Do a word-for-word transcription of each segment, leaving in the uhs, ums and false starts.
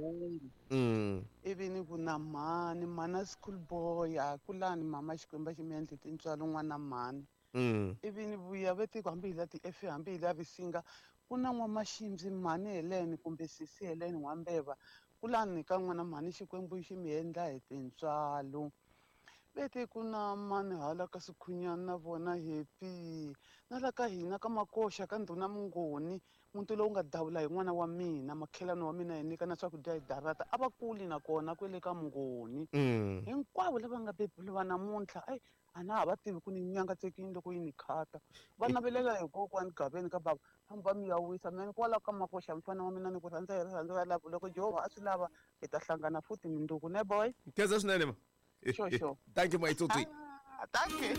mahungu Mm. ivi ni ku na mhani mana school boy a kulani mama xikwembu xi mi endli tintswalo n'wana mhani Mm. ivi ni vuya ve tiko hambi hi la ti-F hambi hi la Visinga ku na n'wamaxindzi mhani heleni kumbe sisi heleni n'wambeva kulani ka n'wana mhani xikwembu xi mi endla hi tintswalo vete ku na mani hala ka Sikhunyana na vona Happy na la ka hina ka Makoxa ka ndhuna Mngoni muti lowu nga dawula hi n'wana wa mina makhelana wa mina hi nyika na swakudya hi darata a va kuli nakona kwele ka Mngoni Mm. hinkwavo lava nga bebuliwa namuntlha ai a na ha va tivi ku ni nyangatsekini loko yi ni khata va navelela hi kokwani gaveni ka bava hambi va mi ya wisa mina kwalaho ka Makoxa mfana wa mina ni ku rhandza hi rirhandzu ra lavo loko Jehovah a swi lava hi ta hlangana futhi minduku ne boy Khensa swinene ma. Sure, sure. Thank you maitsotsi. Ah, thank you.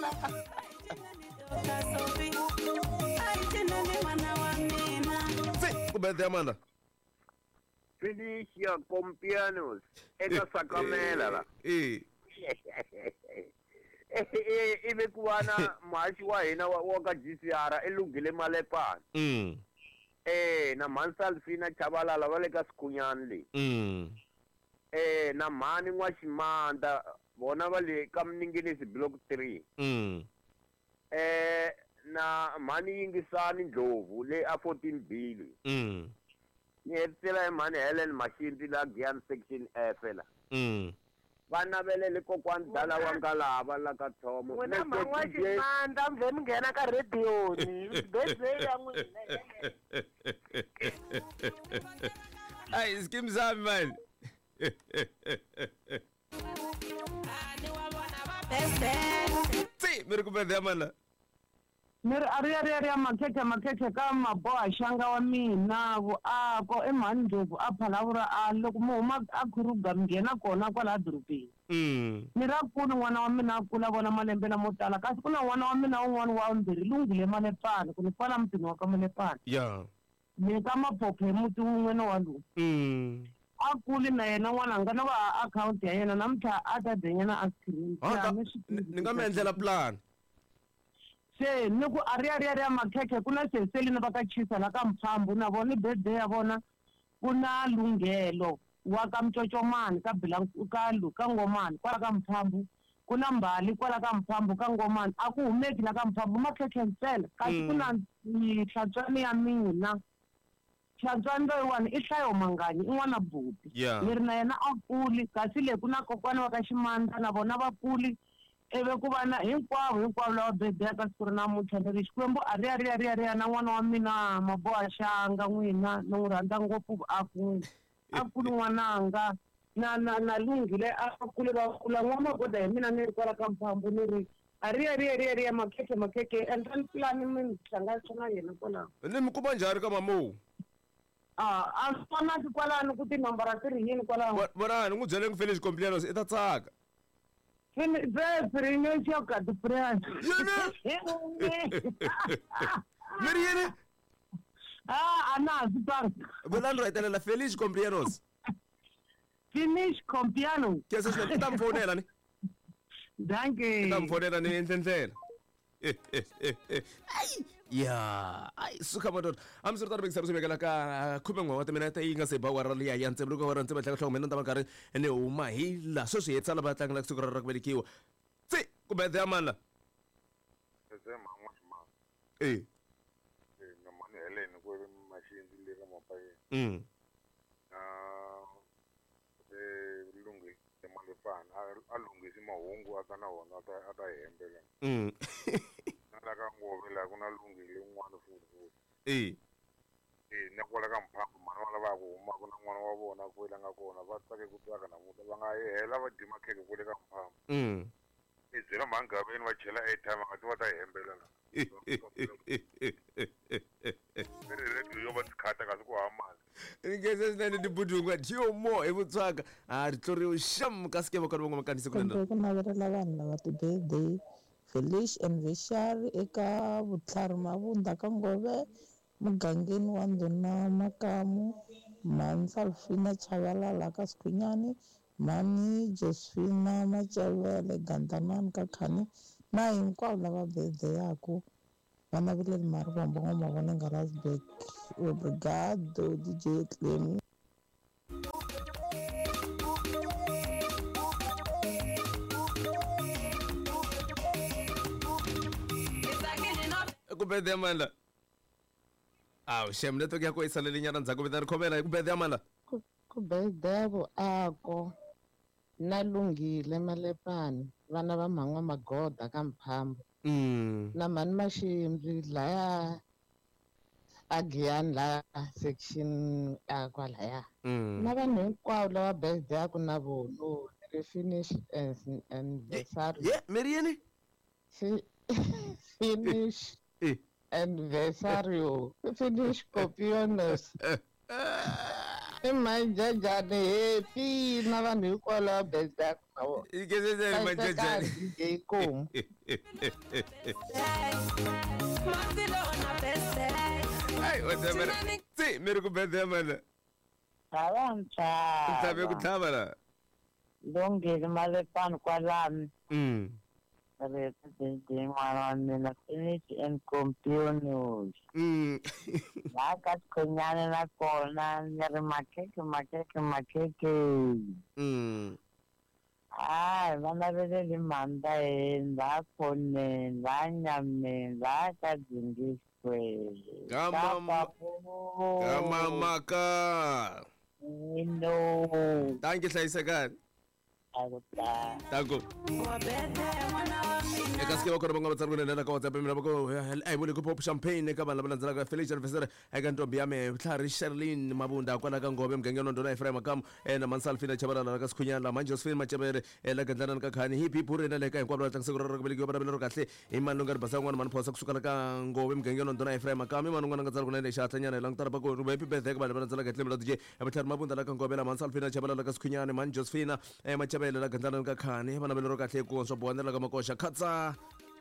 Se ku birthday Amanda. Felicia Compianos eka Sakamela la. Eh. Eh ibe kuwana mhashi wa hina wa ka G C R elungile Malepana. Mm. Eh na Mansalfina Chabalala va le ka Sikhunyana le. Mm. Eh na mhani N'waximanda bona va le ka Mninginisi block three. Mm. Eh na mhani Yingisani Ndlovu le a fourteen B. Mm. Ni hetisela mhani Helen Mashindi la Gyan section F la. Mm. Vana vele le kokwani dala wa Ngalava la ka Thomo. Wena N'waximanda mveni nghena ka radio ni birthday ya n'wina. Ai skim zami man. Si miri ku birthday Amanda. Miri ari ari ari makeke makeke ka maboha xanga wa mina vuako emhani Ndlovu a phalavura a loko mo huma a khuruga nghena kona kwala dorobeni. Mm. Ni ra kulu n'wana wa mina a kula vona malembe lamo tala kasi ku na n'wana wa mina un'wana wa vumbirhi lunghile Malepana ku ni kwala mutini wa ka Malepana. Yeah. Ni ka maphopho hi muti wun'we na walowu. Mm. A kuli na yena n'wana nga na va akhawunti ya yena namuntlha a ta denyana a screen. Ni nga mi endlela plan. Se ni ku ari ari ari makeke ku na seseli na va ka Chisa la ka Mphambu na vona birthday ya vona ku na Lunghelo wa ka Mcocomani ka Bilanku ka Lu ka Ngomani kwala ka Mphambu ku na Mbali kwala ka Mphambu ka Ngomani a ku humeki la ka Mphambu makeke ntsena kasi ku na hlantswani ya mina hlantswani loyiwani i hlayo mangani i n'wana buti ni ri na yena a kuli kasi le ku na kokwani wa ka Ximandla na vona va kuli eve ku va na hinkwavo hinkwavo lava bebeka siku ri namuntlha ni ri Xikwembu a ri ya ri ya ri ya ri ya na n'wana wa mina Maboha Xanga n'wina ni n'wi rhandza ngopfu vuaku n'wina a kuli n'wananga na na na lunghile a kuli va kula n'wamagoda hi mina ni ri kwala ka Mphambu ni ri a ri ya ri ya ri ya ri ya makeke makeke endlani pulani mi hlanganisa na yena kwalaho ni mi kuma njhani ka Mamu? a a swi vonaki kwalano ku tinambara ti ri yini kwalaho vona ni n'wi byele ku Felicia Compianos i ta tsaka. Ve no choca tu prea. Miri yini? Ah, ana super. Volando right la Felicia Compianos. Finish Compiano. Ke se se ta mfonela ni? Danke. Ta mfonela ni entendela. Ai. Ya, ai suka madod. Am sure tarbe saru sebekala ka khumengwa wa temena ta inga se ba wa rali ya yantse bluka wa rantse ba tla tlhogo mena ta ba kare ene o ma hila so se etsa la ba tlang la tsukura ra kbedikiwa. Tse ku be the amana. Ese mama mama. Eh. Eh na mane Helen ko machine le ka mapa ye. Mm. Ah eh lungi te Malepana a lungi si mahungu ata na wona ata ata hembela. Mm. Nalaka ngovela kuna lungile n'wana futhi eh eh na kwala ka Mphambu mani wala va ku huma kuna n'wana wa vona ku la nga kona va tsake ku tsaka namuta va nga hela va dima kheke ku le ka Mphambu mm eh byela mangaveni va chela airtime nga ti va ta hembela la mere redio yo va tikhata kasi ku hamala ngeze nene di budunga dio mo e vutsaka a ri tloriwa sham ka ske va ka ngoma kanise ku nna ku navelela vanhu lava ti birthday Felicia anniversary eka vutlhari mavunda ka Ngove mugangeni wa Ndhuna Makamu Mansalfina Chavalala ka Sikhunyani Mani Josephina Machavele Gandanani ka Khani na hinkwavo lava birthday yaku vana vile mari vombo ngoma vona Garasburg obrigado D J Clem. birthday Amanda. Aw, shem network yakho isalele nyana ndzhaku vita ri khomela hi ku birthday Amanda. Ku birthday vuako na lunghile Malepani vana va mhan'wa magoda ka Mphambo Mm. na mani Maximbi laya a Giyani laya section a kwalaya Mm. na vanhu hinkwavo lava birthday yaku na vona ri finish anniversary Yeah, Mariani. Fi- finish Eh. anniversary finish copionos imanjajani happy na vanhu hinkwavo lava birthday yaku na vona Ikesese manjajani. ikomu Ai, whatever. Si, meri ku birthday Amanda. Utabe ku Avantshava thava la. Lungile Malepani kwalami Mm. representing n'wana wa mina finish and compionios Mm. laha ka Chikhonyani na kona ni ri makeke makeke makeke Mm. hayi vana va le Limandaheni laha Khoneni laha Nyameni laha ka Dzingiswe Gama- Kama maka. no Thank you hlayisekani. akutala Tango. Eka ske bakho banga batsari kuna nela ka WhatsApp mina bako ai bole ku pop champagne ka bana bana ndzala ka Felicia anniversary eka ntombi yame Butlhari Sherlyn Mabunda kwala ka Ngobe mgengeno ndona Ephraim Makam ena Mansalfina Chabalala ka Sikhunyana manje Josephine Machebere ela gandlana ka Khani hip hip ure nela ka hinkwabo tlangisa ku rara ku belekiwa bana bela ro kahle imani lo ngari basa n'wana mani phosa kusuka ka Ngobe mgengeno ndona Ephraim Makam imani n'wana nga tsala kuna le xahlanyana langutara bako happy birthday ka bana bana ndzala ka tle mela tuje Butlhari Mabunda la ka Ngobe la Mansalfina Chabalala ka Sikhunyana manje Josephine Machebere la gandlana ka Khani bana bela ro kahle ku swo bonela ka makosha khatsa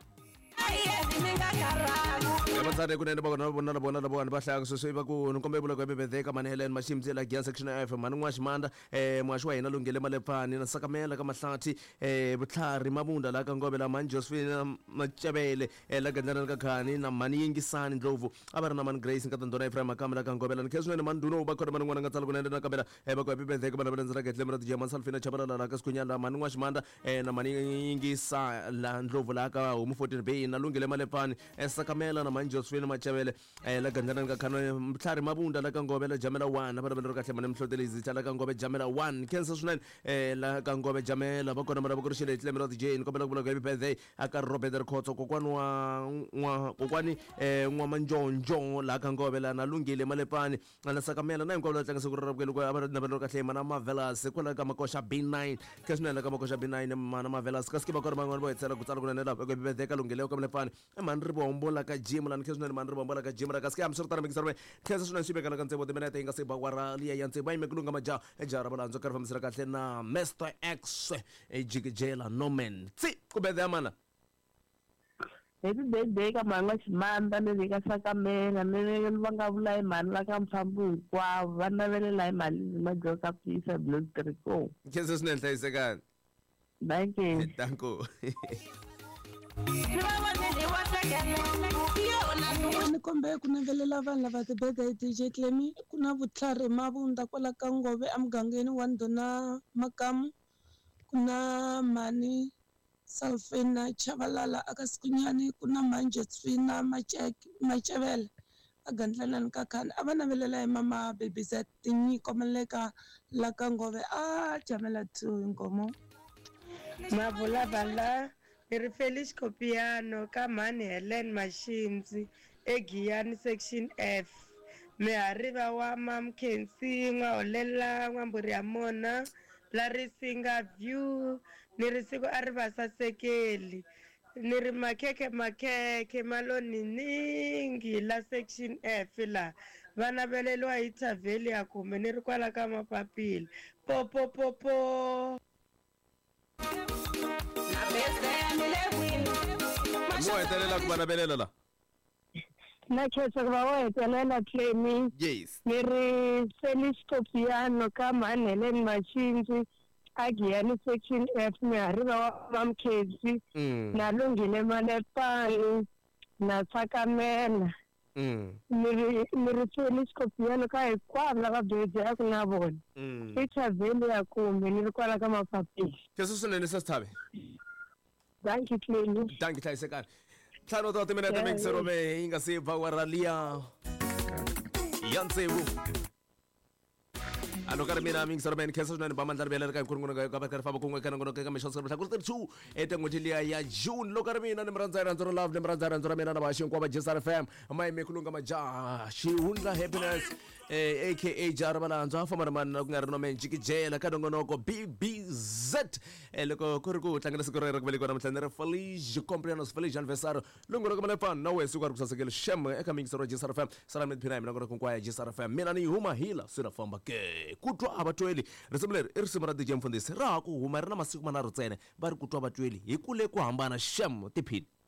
yabatsari kunene bakona bona la bona la bona ba hlaya so ba ku nkombe bula ka bebethe ka mane Helen Mashimzi la Gyan section F mani N'washimanda eh mwashi wa hina Lungile Malepani na Sakamela ka Mahlathi eh Butlhari Mabunda la ka Ngobe la mani Josephine Machebele eh la gandana ka Khani na mani Yingisani Ndlovu abari na mani Grace nkato ndona Ephraim Makam la ka Ngobe la nkhezo ne mani Duno ba khona mani n'wana nga tsala kunene na kabela eh ba ka bebethe ka bana bana ndzira ka tle mara tje Mansalfina Chabalala la ka Sikhunyana la mani N'washimanda eh na mani Yingisa la Ndlovu la ka Home fourteen Bay na Lungile Malepani esakamela na manje Josephine Machebele eh la gandana ka Khani Butlhari Mabunda la ka Ngobe la Jamela one abana bana kahle mane mhloteli izitha la ka Ngobe Jamela one cancer swinene eh la ka Ngobe Jamela ba kona mara ba kurishile itle mera DJ nkobela ku bula ka happy birthday aka Robert Khotso kokwani wa nwa kokwani eh nwa manjonjo la ka Ngobe la na Lungile Malepani na sakamela na nkobela tlangisa ku rara ku ku abana bana kahle mana Marvelous kola ka makosha B nine keswinene la ka makosha B nine mana Marvelous ka ske ba kona mangwana ba etsela ku tsala ku nela ka happy birthday ka Lungile ka Malepani mani ri bombola ka gym la nkeswinene mani ri bombola ka gym ra ka ske am sortana mikisarwe khesa swinene swibeka la ka ntsebo temena ta inga se ba wara liya ya ntse ba imekulunga maja ejara balanzo ka famisa kahle na Master X ejikijela nomen tsi ku birthday mana happy birthday ka mani N'washimanda ni le ka Sakamela ni le va nga vula hi mani la ka Mphambo hinkwavo va navelela hi mali majoka pisa blood trico khesa swinene hlayisekani thank you tanko ni kombe ku navelela vanhu lava ti-birthday D J Clemi ku na Butlhari Mabunda kwala ka Ngobe emugangeni wa Ndona Makamu ku na mani Salfina Chabalala aka Sikhunyani ku na mani Josephine Machebele a gandlanani ka Khani a va navelela hi mama Babysat tinyiko maleka la ka Ngobe a Jamela two inkomo Mavula Bala ni ri Felicia Copiano ka mani Helen Mashimzi eGiyani section F mehariva wa Mamkhensi N'waholela N'wamburi ya mona la Risinga View ni ri siku a ri va sasekeli ni ri makeke makeke maloni ningi la section F la vana veleliwa hi Taveli ya kumbe ni ri kwala ka Mapapila popo popo mo hetelela ku bana belela la na khetsa ku va wo hetelela Clemi yes ni ri Felicia Copiano ka mani Helen Mashimzi a Giyani section F mehariva wa Mamkhensi mm na Lungile Malepani na Sakamela mm ni ri ni ri Felicia Copiano ka hinkwavo lava birthday yaku na vona mm i Taveli ya kumbe ni ri kwala ka Mapapila khesa swinene sasithabe thank you Clemi danki hlayisekani tlhano tota minute mixero me inga se bawara lia yantsebu ano ka re mina ming sara ben kesa nane ba mandar bela ka kurungu ka ka ka fa ba kunga kana ngono ka me shosara ka thirty-two eta ngotilia ya June lo ka re mina ne mranza ranzo love ne mranza ranzo mina na ba shin kwa ba Jesar F M mai me kulunga maja shi unla happiness eh aka jarabala anzo fa mara man ku ngari no men jikijela ka ngono ko B B Z eloko kuriku tlangela sikoro re kubeli kona mtlandere feliz cumpleaños feliz aniversario lo ngono ka mala fan no we sukar kusasakela shem eka ming sara Jesar F M sara me phina mina ngono ku kwa Jesar F M mina ni huma hila sira famba ke kutwa abatweli risimleri irisimara D J Mfundisi ra ku huma rina masiku manharhu ntsena va ri kutwa abatweli hi kule ku hambana shem tiphini